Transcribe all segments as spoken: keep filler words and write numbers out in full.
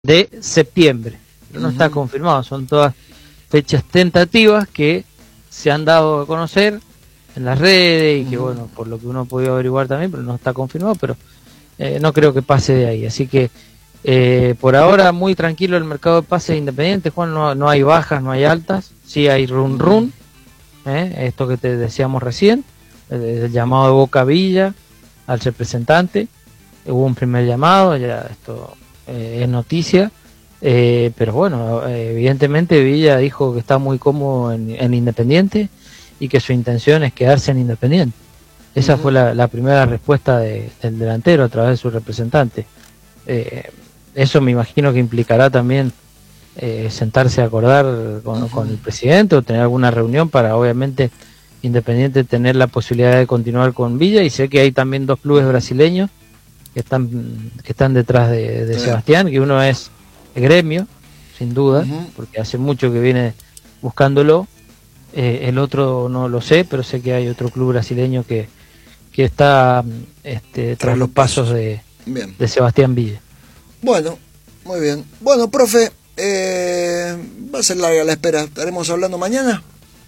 de septiembre. No uh-huh. está confirmado, son todas fechas tentativas que se han dado a conocer en las redes y que, uh-huh. bueno, por lo que uno ha podido averiguar también, pero no está confirmado, pero eh, no creo que pase de ahí. Así que eh, por ahora muy tranquilo el mercado de pases independiente, Juan, no, no hay bajas, no hay altas, sí hay run run, ¿eh? Esto que te decíamos recién, el, el llamado de Boca Villa al representante, hubo un primer llamado, ya esto eh, es noticia. Eh, pero bueno, eh, evidentemente Villa dijo que está muy cómodo en, en Independiente y que su intención es quedarse en Independiente. Esa uh-huh. fue la, la primera respuesta de, del delantero a través de su representante. Eh, eso me imagino que implicará también eh, sentarse a acordar con, uh-huh. con el presidente o tener alguna reunión para, obviamente, Independiente tener la posibilidad de continuar con Villa. Y sé que hay también dos clubes brasileños que están, que están detrás de, de uh-huh. Sebastián, que uno es Gremio, sin duda, uh-huh. porque hace mucho que viene buscándolo. Eh, el otro no lo sé, pero sé que hay otro club brasileño que, que está este, tras los pasos de, de Sebastián Villa. Bueno, muy bien. Bueno, profe, eh, va a ser larga la espera. ¿Estaremos hablando mañana?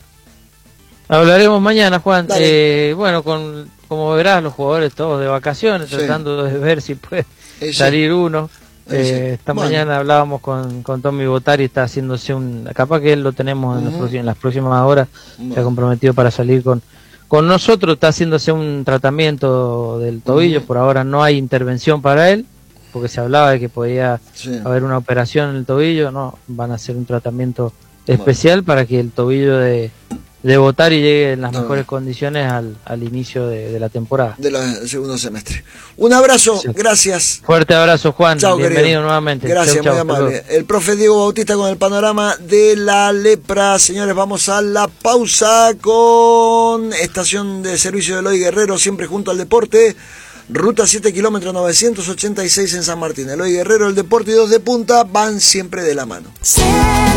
Hablaremos mañana, Juan. Eh, bueno, con como verás, los jugadores todos de vacaciones, sí. tratando de ver si puede eh, salir sí. uno. Eh, esta bueno. mañana hablábamos con, con Tommy Botari, está haciéndose un, capaz que él lo tenemos uh-huh. en, los, en las próximas horas, bueno. se ha comprometido para salir con, con nosotros, está haciéndose un tratamiento del tobillo, uh-huh. por ahora no hay intervención para él, porque se hablaba de que podía sí. haber una operación en el tobillo, no, van a hacer un tratamiento especial bueno. para que el tobillo de de Botari llegue en las no. mejores condiciones al, al inicio de, de la temporada. Del segundo semestre. Un abrazo, sí. gracias. Fuerte abrazo, Juan. Chau, bienvenido querido. nuevamente. Gracias, chau, chau, muy amable. Saludos. El profe Diego Bautista con el panorama de la lepra. Señores, vamos a la pausa con estación de servicio de Eloy Guerrero, siempre junto al deporte. Ruta siete kilómetros novecientos ochenta y seis en San Martín. Eloy Guerrero, el deporte y dos de punta van siempre de la mano. Sí.